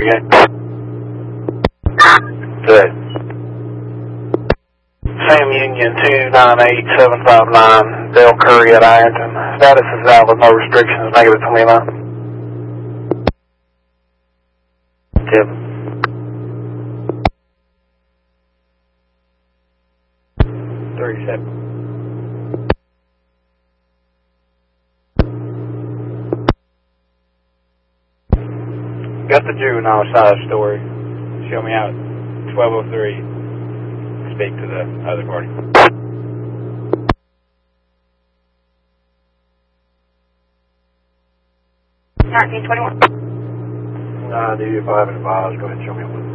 again. Good. Sam Union 298759, Dale Curry at Ironton. Status is out with no restrictions, negative 29. Tip. 37. Got the juvenile side story. Show me out 1203. Speak to the other party. 1921. Do you 5 and advise? Go ahead and show me what.